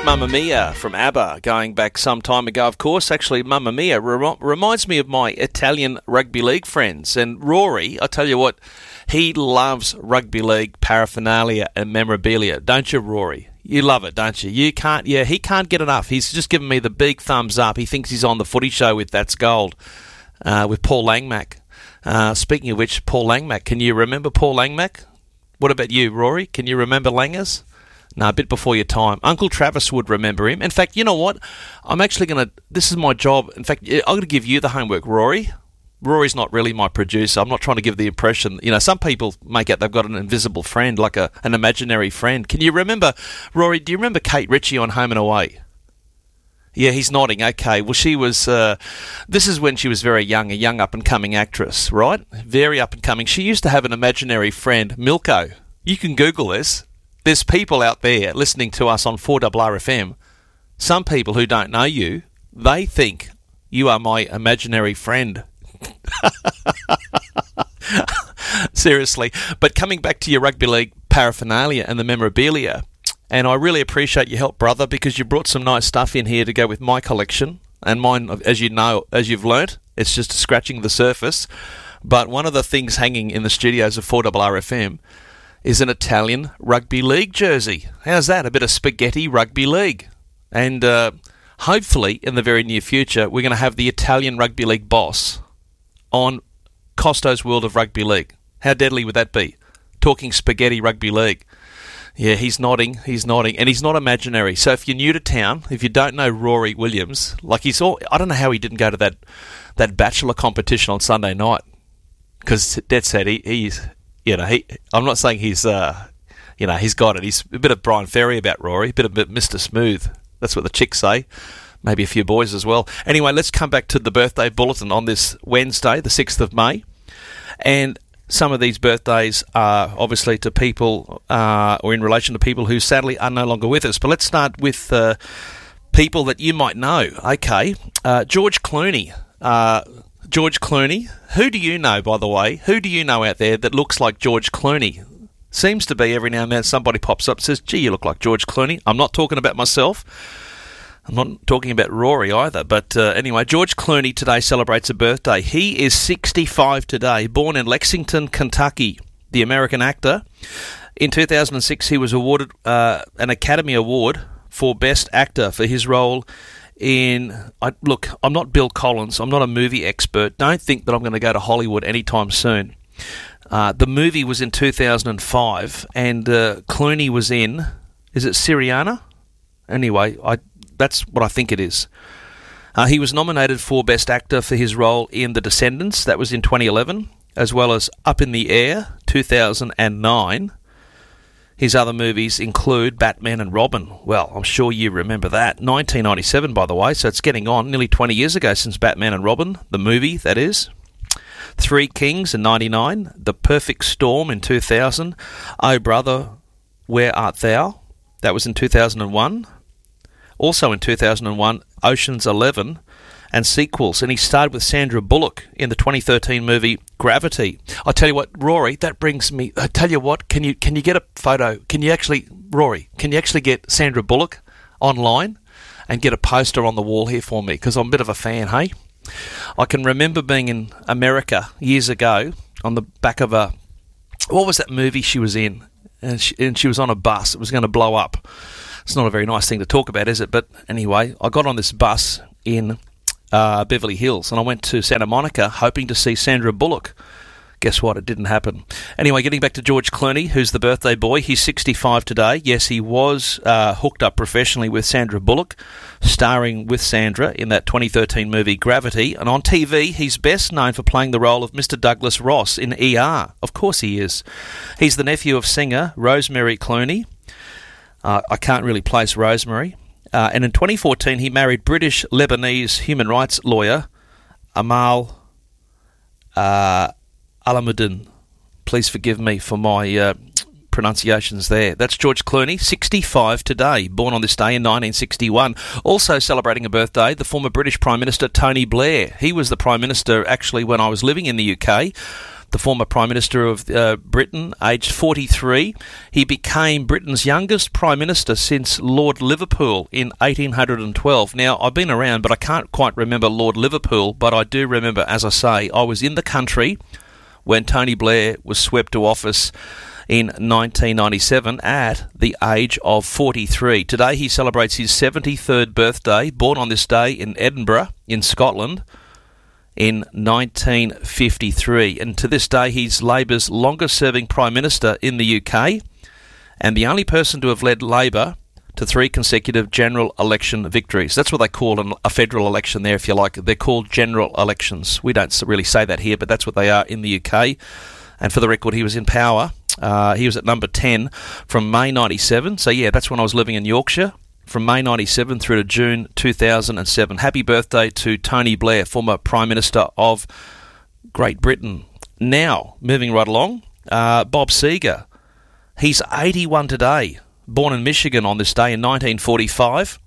Mamma Mia from ABBA, going back some time ago, of course. Actually, Mamma Mia reminds me of my Italian rugby league friends. And Rory, I tell you what, he loves rugby league paraphernalia and memorabilia. Don't you, Rory? You love it, don't you? He can't get enough. He's just given me the big thumbs up. He thinks he's on the footy show with That's Gold, with Paul Langmack. Speaking of which, Paul Langmack, can you remember Paul Langmack? What about you, Rory? Can you remember Langers? No, a bit before your time. Uncle Travis would remember him. In fact, you know what? I'm actually going to... This is my job. In fact, I'm going to give you the homework, Rory. Rory's not really my producer. I'm not trying to give the impression... You know, some people make out they've got an invisible friend, like an imaginary friend. Can you remember... Rory, do you remember Kate Ritchie on Home and Away? Yeah, he's nodding. Okay. Well, she was... this is when she was very young, a young up-and-coming actress, right? Very up-and-coming. She used to have an imaginary friend, Milko. You can Google this. There's people out there listening to us on 4RRFM. Some people who don't know you, they think you are my imaginary friend. Seriously. But coming back to your rugby league paraphernalia and the memorabilia, and I really appreciate your help, brother, because you brought some nice stuff in here to go with my collection. And mine, as you know, as you've learnt, it's just scratching the surface. But one of the things hanging in the studios of 4RRFM is an Italian rugby league jersey. How's that? A bit of spaghetti rugby league. And hopefully, in the very near future, we're going to have the Italian rugby league boss on Costo's World of Rugby League. How deadly would that be? Talking spaghetti rugby league. Yeah, he's nodding, and he's not imaginary. So if you're new to town, if you don't know Rory Williams, like I don't know how he didn't go to that bachelor competition on Sunday night, because Dad said he's... You know, I'm not saying he's got it. He's a bit of Brian Ferry about Rory, a bit of Mr. Smooth. That's what the chicks say. Maybe a few boys as well. Anyway, let's come back to the birthday bulletin on this Wednesday, the 6th of May. And some of these birthdays are obviously to people, or in relation to people who sadly are no longer with us. But let's start with people that you might know. Okay, George Clooney. George Clooney. Who do you know, by the way? Who do you know out there that looks like George Clooney? Seems to be every now and then somebody pops up and says, gee, you look like George Clooney. I'm not talking about myself. I'm not talking about Rory either. But anyway, George Clooney today celebrates a birthday. He is 65 today, born in Lexington, Kentucky, the American actor. In 2006, he was awarded an Academy Award for Best Actor for his role look, I'm not Bill Collins. I'm not a movie expert. Don't think that I'm going to go to Hollywood anytime soon. The movie was in 2005, and Clooney was in... Is it Syriana? Anyway, that's what I think it is. He was nominated for Best Actor for his role in The Descendants. That was in 2011, as well as Up in the Air, 2009. His other movies include Batman and Robin. Well, I'm sure you remember that. 1997, by the way, so it's getting on. Nearly 20 years ago since Batman and Robin, the movie, that is. Three Kings in 99. The Perfect Storm in 2000. Oh, Brother, Where Art Thou? That was in 2001. Also in 2001, Ocean's 11 and sequels. And he starred with Sandra Bullock in the 2013 movie Gravity. I tell you what, Rory, that brings me... I tell you what, can you get a photo? Rory, can you actually get Sandra Bullock online and get a poster on the wall here for me? Because I'm a bit of a fan, hey? I can remember being in America years ago on the back of a... What was that movie she was in? And she was on a bus. It was going to blow up. It's not a very nice thing to talk about, is it? But anyway, I got on this bus in Beverly Hills, and I went to Santa Monica hoping to see Sandra Bullock. Guess what? It didn't happen. Anyway, getting back to George Clooney, who's the birthday boy. He's 65 today. Yes, he was hooked up professionally with Sandra Bullock, starring with Sandra in that 2013 movie Gravity. And on TV, he's best known for playing the role of Mr. Douglas Ross in ER. Of course he is. He's the nephew of singer Rosemary Clooney. I can't really place Rosemary. And in 2014, he married British-Lebanese human rights lawyer Amal Alamuddin. Please forgive me for my pronunciations there. That's George Clooney, 65 today, born on this day in 1961. Also celebrating a birthday, the former British Prime Minister Tony Blair. He was the Prime Minister, actually, when I was living in the UK. the former Prime Minister of Britain, aged 43. He became Britain's youngest Prime Minister since Lord Liverpool in 1812. Now, I've been around, but I can't quite remember Lord Liverpool, but I do remember, as I say, I was in the country when Tony Blair was swept to office in 1997 at the age of 43. Today he celebrates his 73rd birthday, born on this day in Edinburgh, in Scotland, in 1953. And to this day he's Labour's longest-serving Prime Minister in the UK and the only person to have led Labour to 3 consecutive general election victories. That's what they call a federal election there, if you like. They're called general elections. We don't really say that here, but that's what they are in the UK. And for the record, he was in power. He was at number 10 from May 97. So, yeah, that's when I was living in Yorkshire, from May 97 through to June 2007. Happy birthday to Tony Blair, former Prime Minister of Great Britain. Now, moving right along, Bob Seger. He's 81 today, born in Michigan on this day in 1945.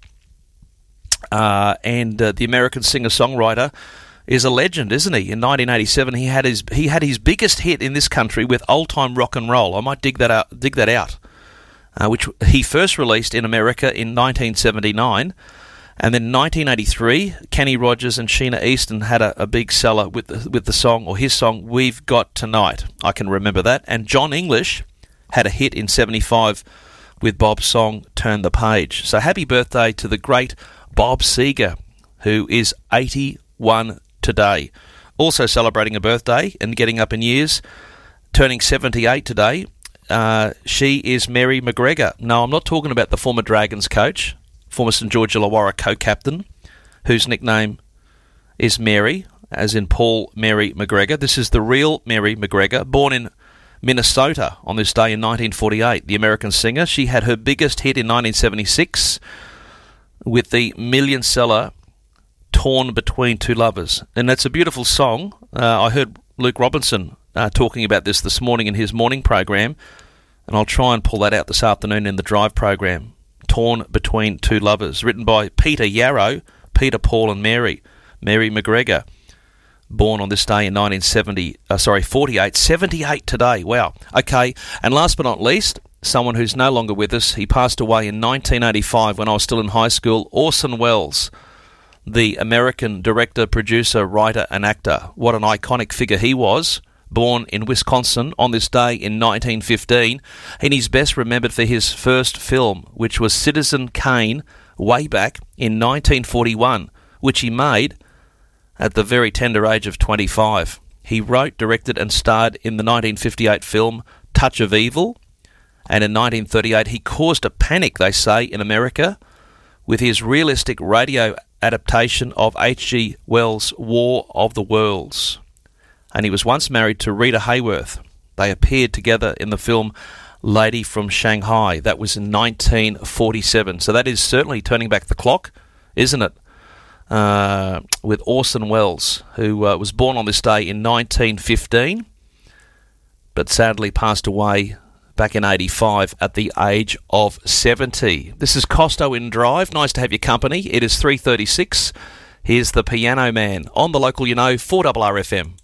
And the American singer-songwriter is a legend, isn't he? In 1987, he had his biggest hit in this country with Old Time Rock and Roll. I might dig that out, which he first released in America in 1979, and then 1983, Kenny Rogers and Sheena Easton had a big seller with the song, or his song, "We've Got Tonight." I can remember that. And John English had a hit in 75 with Bob's song "Turn the Page." So happy birthday to the great Bob Seger, who is 81 today. Also celebrating a birthday and getting up in years, turning 78 today, she is Mary McGregor. No, I'm not talking about the former Dragons coach, former St George Illawarra co-captain, whose nickname is Mary, as in Paul Mary McGregor. This is the real Mary McGregor, born in Minnesota on this day in 1948. The American singer. She had her biggest hit in 1976 with the million seller "Torn Between Two Lovers." And that's a beautiful song. I heard Luke Robinson talking about this morning in his morning program, and I'll try and pull that out this afternoon in the drive program. "Torn Between Two Lovers," written by Peter Yarrow, Peter, Paul and Mary McGregor, born on this day in 48, 78 today. Wow. Okay, and last but not least, someone who's no longer with us. He passed away in 1985 when I was still in high school. Orson Welles, the American director, producer, writer and actor. What an iconic figure he was. Born in Wisconsin on this day in 1915, and he's best remembered for his first film, which was Citizen Kane, way back in 1941, which he made at the very tender age of 25. He wrote, directed and starred in the 1958 film Touch of Evil, and in 1938 he caused a panic, they say, in America with his realistic radio adaptation of H.G. Wells' War of the Worlds. And he was once married to Rita Hayworth. They appeared together in the film Lady from Shanghai. That was in 1947. So that is certainly turning back the clock, isn't it? With Orson Welles, who was born on this day in 1915, but sadly passed away back in 85 at the age of 70. This is Costo in Drive. Nice to have your company. It is 3:36. Here's the Piano Man on the local, 4RRFM.